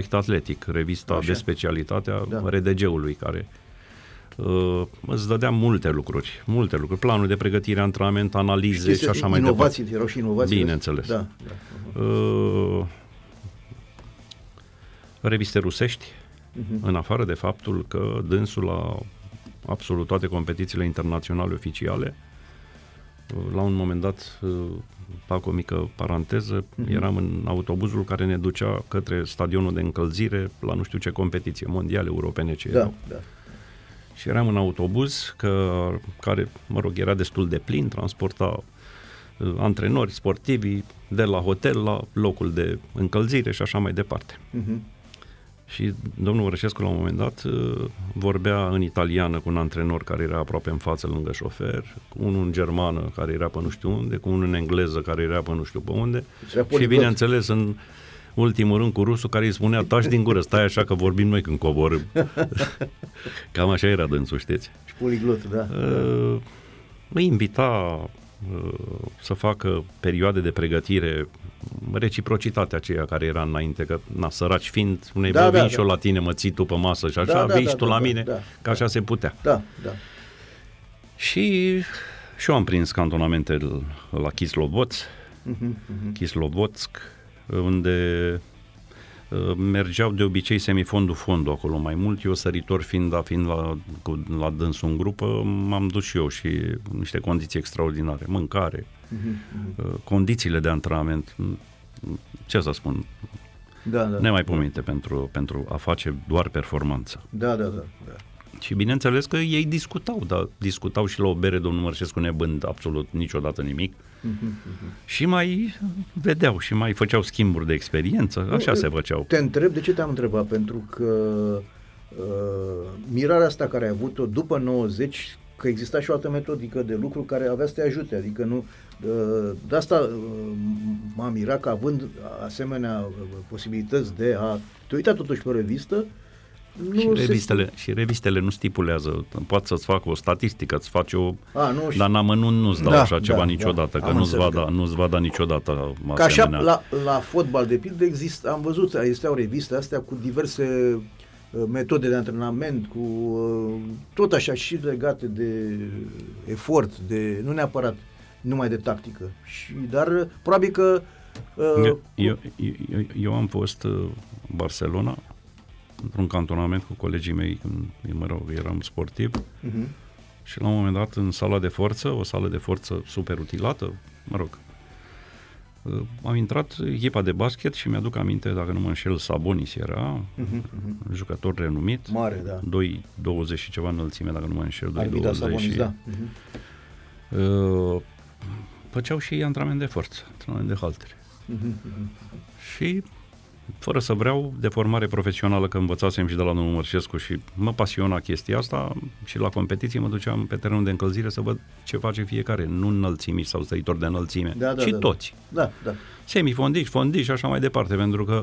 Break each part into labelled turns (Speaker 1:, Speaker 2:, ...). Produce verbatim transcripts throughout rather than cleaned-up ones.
Speaker 1: Smart Athletic, revista Așa. de specialitate a da. R D G-ului, care uh, îți dădea multe lucruri, multe lucruri, planul de pregătire, antrenament, analize și, și așa mai departe.
Speaker 2: Inovații, erau și inovații.
Speaker 1: Bineînțeles.
Speaker 2: Da, da. Uh-huh.
Speaker 1: Uh, reviste rusești, uh-huh. în afară de faptul că dânsul la absolut toate competițiile internaționale oficiale, la un moment dat, fac o mică paranteză, uh-huh. eram în autobuzul care ne ducea către stadionul de încălzire la nu știu ce competiție, mondiale, europene, ce
Speaker 2: da,
Speaker 1: erau.
Speaker 2: Da.
Speaker 1: Și eram în autobuz că, care, mă rog, era destul de plin, transporta uh, antrenori sportivi de la hotel la locul de încălzire și așa mai departe. Uh-huh. Și domnul Orășescu la un moment dat uh, vorbea în italiană cu un antrenor care era aproape în față lângă șofer, cu unul în germană care era pe nu știu unde, cu unul în engleză care era pe nu știu pe unde și bineînțeles în ultimul rând cu rusul care îi spunea taci din gură, stai așa că vorbim noi când coborâm. Cam așa era dânsul, știți?
Speaker 2: Și poliglot, da.
Speaker 1: Uh, îi invita uh, să facă perioade de pregătire, reciprocitatea aceea care era înainte, că na, săraci fiind, unei da, bă, vin da, și eu da. la tine, mă ții tu pe masă și așa, da, da, vii da, și tu da, la da, mine, da, că așa da. se putea.
Speaker 2: Da, da.
Speaker 1: Și și eu am prins cantonamente la Kislovodsk, uh-huh, uh-huh. Kislovodsk, unde uh, mergeau de obicei semifondul-fondul acolo mai mult. Eu săritor fiind, da, fiind la, cu, la dânsul în grupă, m-am dus și eu și niște condiții extraordinare, mâncare, uh-huh. uh, condițiile de antrenament, ce să spun,
Speaker 2: da, da,
Speaker 1: nemaipomenite da. pentru, pentru a face doar performanță.
Speaker 2: Da, da, da, da.
Speaker 1: Și bineînțeles că ei discutau, dar discutau și la o bere, domnul Mărșescu nebând absolut niciodată nimic. Uh-huh. Și mai vedeau și mai făceau schimburi de experiență, așa
Speaker 2: nu,
Speaker 1: se făceau.
Speaker 2: Te întreb, de ce te-am întrebat? Pentru că uh, mirarea asta care ai avut-o după nouăzeci, că exista și o altă metodică de lucru care avea să te ajute, adică nu, uh, de asta uh, m-a mirat că având asemenea posibilități de a te uita totuși pe o revistă. Nu
Speaker 1: și, revistele, se... și revistele nu stipulează, poate să-ți facă o statistică, îți face o...
Speaker 2: A, nu,
Speaker 1: dar în amănunt nu-ți dau
Speaker 2: da,
Speaker 1: așa
Speaker 2: da,
Speaker 1: ceva
Speaker 2: da,
Speaker 1: niciodată,
Speaker 2: da,
Speaker 1: că nu-ți va, da, nu-ți va da niciodată
Speaker 2: ca așa, la, la fotbal, de pildă, există, am văzut, existau reviste astea cu diverse uh, metode de antrenament, cu uh, tot așa și legate de efort, de, nu neapărat numai de tactică, și, dar probabil că... Uh,
Speaker 1: eu, eu, eu, eu am fost uh, Barcelona, într-un cantonament cu colegii mei, când, mă rog, eram sportiv, uh-huh. și la un moment dat în sala de forță, o sală de forță super utilată, mă rog, uh, am intrat echipa de basket și mi-aduc aminte, dacă nu mă înșel, Sabonis era, uh-huh, uh-huh. jucător renumit,
Speaker 2: mare, da.
Speaker 1: doi douăzeci și ceva înălțime, dacă nu mă înșel, doi douăzeci.
Speaker 2: Sabonis, da.
Speaker 1: Uh-huh. Uh, făceau și ei antrenament de forță, antrenament de haltere. Uh-huh, uh-huh. Și fără să vreau, de formare profesională, că învățasem și de la domnul Mărșescu și mă pasiona chestia asta și la competiții mă duceam pe terenul de încălzire să văd ce face fiecare, nu înălțimi sau stăitori de înălțime,
Speaker 2: da, da,
Speaker 1: ci
Speaker 2: da,
Speaker 1: toți.
Speaker 2: Da, da.
Speaker 1: Semifondici, fondici și așa mai departe, pentru că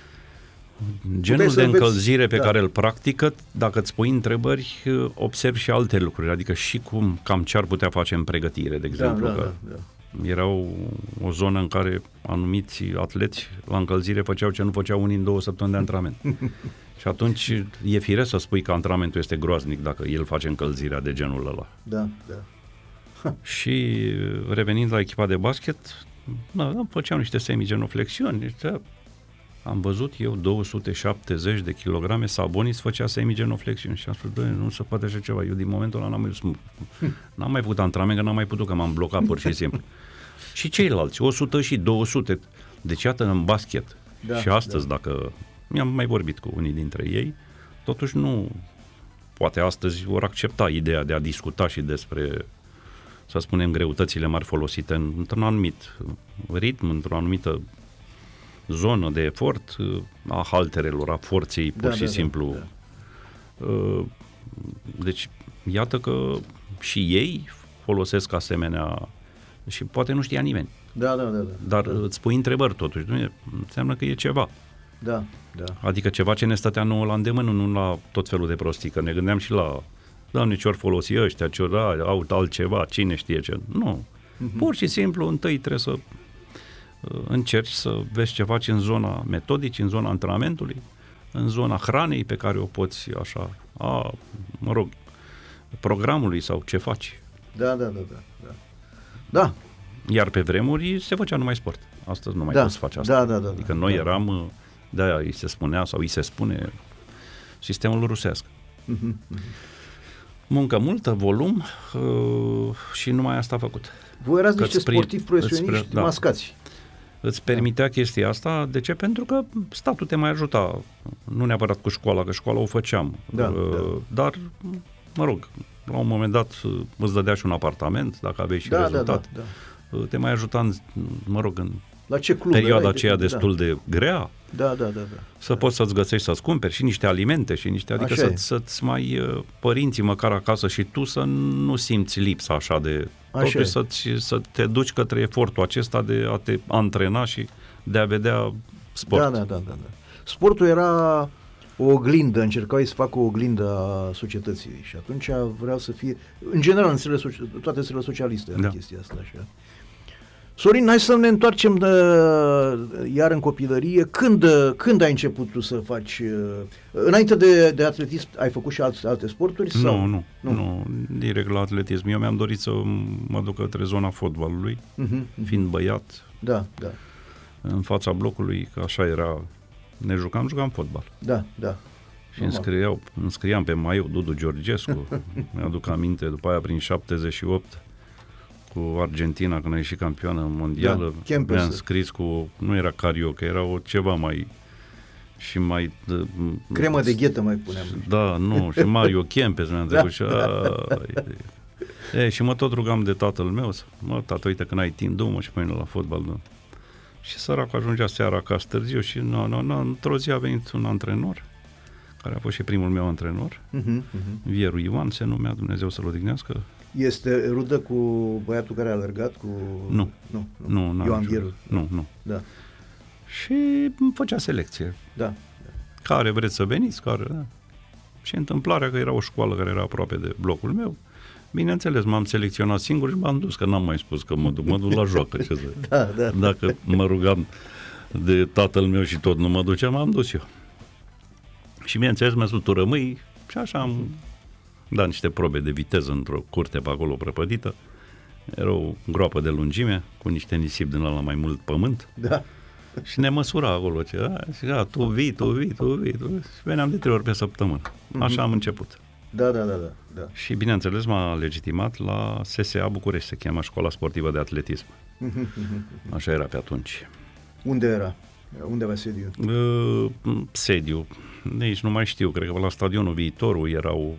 Speaker 1: genul de încălzire pe da. care îl practică, dacă îți pui întrebări, observi și alte lucruri, adică și cum, cam ce ar putea face în pregătire, de exemplu,
Speaker 2: da, da,
Speaker 1: că
Speaker 2: da, da.
Speaker 1: Era o, o zonă în care anumiți atleți la încălzire făceau ce nu făceau unii în două săptămâni de antrenament. Și atunci e firesc să spui că antrenamentul este groaznic dacă el face încălzirea de genul ăla.
Speaker 2: Da, da.
Speaker 1: Și revenind la echipa de basket, da, da, făceam niște semigenoflexiuni. Niște, am văzut eu două sute șaptezeci de kilograme, Sabonis făcea semigenoflexiuni și am spus, băi, nu se poate așa ceva. Eu din momentul ăla n-am mai, n-am mai făcut antrenament, că n-am mai putut, că m-am blocat pur și simplu. Și ceilalți, o sută și două sute. Deci iată în basket. Da, și astăzi, da. dacă mi-am mai vorbit cu unii dintre ei, totuși nu, poate astăzi vor accepta ideea de a discuta și despre, să spunem, greutățile mari folosite în, într-un anumit ritm, într-o anumită zonă de efort, a halterelor, a forței, pur da, și da, simplu. Da, da. Deci, iată că și ei folosesc asemenea și poate nu știa nimeni.
Speaker 2: Da, da, da. da.
Speaker 1: Dar
Speaker 2: da.
Speaker 1: îți pui întrebări totuși. Nu înseamnă că e ceva.
Speaker 2: Da, da.
Speaker 1: Adică ceva ce ne stătea nouă la îndemână, nu la tot felul de prostii. Că ne gândeam și la, Doamne, ce-or folosi ăștia, ce-or au altceva, cine știe ce. Nu. Uh-huh. Pur și simplu, întâi trebuie să uh, încerci să vezi ce faci în zona metodici, în zona antrenamentului, în zona hranei pe care o poți așa, a, mă rog, programului sau ce faci.
Speaker 2: Da, da, da, da. Da. Da.
Speaker 1: Iar pe vremuri se făcea numai sport. Astăzi nu mai
Speaker 2: Da,
Speaker 1: poți face asta.
Speaker 2: da, da, da,
Speaker 1: adică
Speaker 2: da,
Speaker 1: noi
Speaker 2: da.
Speaker 1: eram, de-aia îi se spunea sau îi se spune sistemul rusesc.
Speaker 2: Mhm, mhm.
Speaker 1: Muncă multă, volum uh, și numai asta a făcut.
Speaker 2: Voi erați
Speaker 1: Că
Speaker 2: niște
Speaker 1: îți pri-
Speaker 2: sportivi profesioniști
Speaker 1: îți pre- da.
Speaker 2: mascați.
Speaker 1: Îți permitea chestia asta. De ce? Pentru că statul te mai ajuta. Nu neapărat cu școala, că școala o făceam.
Speaker 2: Da,
Speaker 1: Uh,
Speaker 2: da.
Speaker 1: Dar, mă rog, la un moment dat uh, îți dădea și un apartament, dacă aveai și
Speaker 2: Da, da, da,
Speaker 1: rezultat.
Speaker 2: da.
Speaker 1: Uh, Te mai ajuta, în, mă rog, în
Speaker 2: La ce club
Speaker 1: perioada
Speaker 2: erai?
Speaker 1: aceea
Speaker 2: Da.
Speaker 1: destul de grea,
Speaker 2: Da, da, da, da.
Speaker 1: să poți să-ți găsești, să-ți cumperi și niște alimente și niște, adică
Speaker 2: Așa
Speaker 1: să,
Speaker 2: e.
Speaker 1: să-ți mai, uh, părinții măcar acasă și tu să nu simți lipsa așa de,
Speaker 2: Așa
Speaker 1: totuși
Speaker 2: e.
Speaker 1: să-ți, să te duci către efortul acesta de a te antrena și de a vedea sport.
Speaker 2: Da, da, da, da, da. Sportul era o oglindă, încercai să facă o oglindă a societății și atunci vreau să fie, în general, în țările, soci- toate țările socialiste era
Speaker 1: Da.
Speaker 2: chestia asta, așa. Sorin, hai să ne întoarcem de, iar în copilărie. Când, când ai început tu să faci, înainte de, de atletism, ai făcut și alte, alte sporturi? Sau?
Speaker 1: Nu, nu,
Speaker 2: Nu.
Speaker 1: nu, nu, direct la atletism. Eu mi-am dorit să mă duc către zona fotbalului,
Speaker 2: Mhm, mhm.
Speaker 1: fiind băiat,
Speaker 2: Da, da,
Speaker 1: în fața blocului, că așa era, ne jucam, jucam fotbal.
Speaker 2: da, da.
Speaker 1: Și înscriau, înscriam pe maiu Dudu Georgescu, mi-aduc aminte, după aia prin șaptezeci și opt, cu Argentina, când a ieșit campioană mondială,
Speaker 2: Da, Kempes.
Speaker 1: mi-am scris cu, nu era carioca, era o ceva mai, și mai... d-
Speaker 2: Cremă de ghetă mai puneam.
Speaker 1: Da, nu, și Mario Kempes mi-am trecut și... a, e, și mă tot rugam de tatăl meu, să, mă, tată, uite, când ai timp, du-mă și pe mine la fotbal, da. Și săracul ajungea seara acasă târziu și nu, nu, nu, într-o zi a venit un antrenor, care a fost și primul meu antrenor,
Speaker 2: Mhm, mhm.
Speaker 1: Vieru Ioan se numea, Dumnezeu să-l odihnească.
Speaker 2: Este rudă cu băiatul care a alergat cu...
Speaker 1: Nu.
Speaker 2: Nu,
Speaker 1: Nu, n-am
Speaker 2: Ioan
Speaker 1: jucat.
Speaker 2: Vieru.
Speaker 1: Nu, nu.
Speaker 2: Da,
Speaker 1: Și îmi făcea selecție.
Speaker 2: da.
Speaker 1: Care vreți să veniți, care... Da. Și întâmplarea că era o școală care era aproape de blocul meu, bineînțeles, m-am selecționat singur și m-am dus, că n-am mai spus că mă duc, mă duc la joacă, ce să...
Speaker 2: Da, da.
Speaker 1: Dacă mă rugam de tatăl meu și tot nu mă duceam, m-am dus eu. Și bineînțeles, mi-a spus, tu rămâi, și așa am dat niște probe de viteză într-o curte pe acolo prăpădită. Era o groapă de lungime, cu niște nisip din ăla mai mult pământ.
Speaker 2: Da.
Speaker 1: Și ne măsura acolo. Ce, a, și a, tu vii, tu vii, tu vii. Tu vii. Și veneam de trei ori pe săptămână. Așa am început.
Speaker 2: Da, da, da, da, da.
Speaker 1: Și bineînțeles m-a legitimat la S S A București, se cheamă Școala Sportivă de Atletism. Așa era pe atunci.
Speaker 2: Unde era? Unde avea sediu?
Speaker 1: Uh, sediu. Nici nu mai știu, cred că la stadionul Viitorul erau,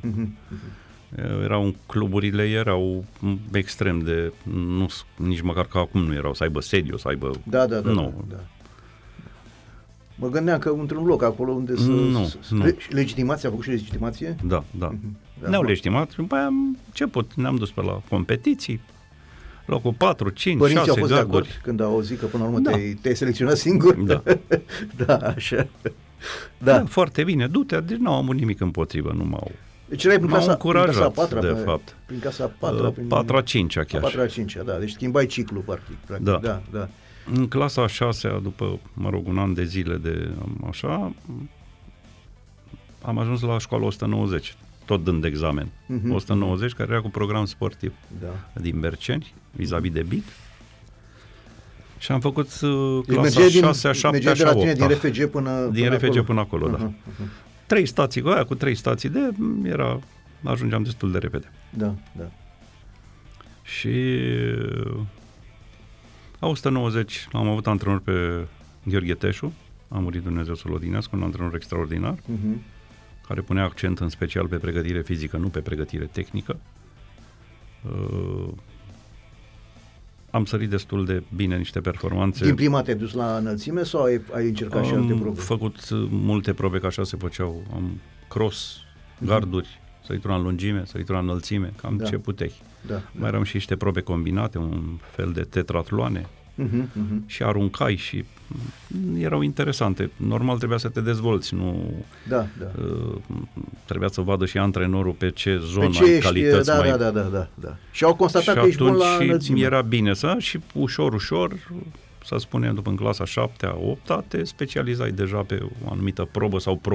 Speaker 1: erau cluburile, erau extrem de, nu, nici măcar că acum nu erau, să aibă sediu, să aibă...
Speaker 2: Da, da, da.
Speaker 1: Nu.
Speaker 2: Da, da. Mă gândeam că într-un loc acolo unde să...
Speaker 1: Nu,
Speaker 2: să,
Speaker 1: nu.
Speaker 2: Le, legitimație, a făcut și legitimație?
Speaker 1: Da, da.
Speaker 2: Da,
Speaker 1: Ne-au
Speaker 2: bă.
Speaker 1: legitimat și după aia am început, ne-am dus pe la competiții, locul patru, cinci,
Speaker 2: Părinții au
Speaker 1: șase
Speaker 2: fost de acord
Speaker 1: garduri.
Speaker 2: când au auzit că până la urmă
Speaker 1: Da.
Speaker 2: te-ai, te-ai selecționat singur?
Speaker 1: Da.
Speaker 2: Da, așa.
Speaker 1: Da.
Speaker 2: Da.
Speaker 1: Foarte bine, du-te, deci nu am avut nimic împotrivă, nu m-au...
Speaker 2: Deci erai prin
Speaker 1: M-au
Speaker 2: clasa, prin clasa a
Speaker 1: încurajat,
Speaker 2: patra,
Speaker 1: de
Speaker 2: pe,
Speaker 1: fapt.
Speaker 2: prin clasa a patra, prin
Speaker 1: Patra, cincea
Speaker 2: a
Speaker 1: chiar.
Speaker 2: patra, a cincea, da. Deci schimbai ciclu, practic. practic.
Speaker 1: Da.
Speaker 2: Da, da.
Speaker 1: În clasa a șasea, după, mă rog, un an de zile de așa, am ajuns la școala o sută nouăzeci, tot dând examen.
Speaker 2: Mhm.
Speaker 1: o sută nouăzeci, care era cu program sportiv
Speaker 2: Da.
Speaker 1: din Berceni, vis-a-vis de B I C. Și am făcut uh,
Speaker 2: Deci
Speaker 1: clasa
Speaker 2: mergeai din,
Speaker 1: șasea, șaptea
Speaker 2: mergeai
Speaker 1: și
Speaker 2: de
Speaker 1: a
Speaker 2: la tine
Speaker 1: opta.
Speaker 2: din R F G până,
Speaker 1: Din
Speaker 2: până
Speaker 1: R F G
Speaker 2: acolo.
Speaker 1: până acolo, da.
Speaker 2: Uh-huh, uh-huh.
Speaker 1: Trei stații cu aia, cu trei stații de, era, ajungeam destul de repede.
Speaker 2: Da, da.
Speaker 1: Și la o sută nouăzeci am avut antrenor pe Gheorghe Teșu, a murit Dumnezeu să-l odihnească, un antrenor extraordinar,
Speaker 2: Uh-huh.
Speaker 1: care punea accent în special pe pregătire fizică, nu pe pregătire tehnică. Uh, am sărit destul de bine niște performanțe.
Speaker 2: Din prima te-ai dus la înălțime sau ai, ai încercat și alte
Speaker 1: Am
Speaker 2: probe?
Speaker 1: făcut uh, multe probe, că așa se făceau. Am cross, garduri, săritura în lungime, săritura în înălțime, cam
Speaker 2: Da.
Speaker 1: ce puteai.
Speaker 2: Da.
Speaker 1: Mai eram și niște probe combinate, un fel de tetratloane,
Speaker 2: Uh-huh, uh-huh.
Speaker 1: și aruncai și mm, erau interesante. Normal trebuia să te dezvolți, nu
Speaker 2: Da, da.
Speaker 1: uh, trebuia să vadă și antrenorul pe ce zonă
Speaker 2: Pe ce
Speaker 1: ai
Speaker 2: ești,
Speaker 1: calități
Speaker 2: da,
Speaker 1: mai...
Speaker 2: da, da, da, da, da. Și au constatat
Speaker 1: și
Speaker 2: că ești bun la
Speaker 1: atunci
Speaker 2: înălțime.
Speaker 1: era bine să și ușor, ușor, să spunem, după în clasa șaptea, opta, te specializai deja pe o anumită probă sau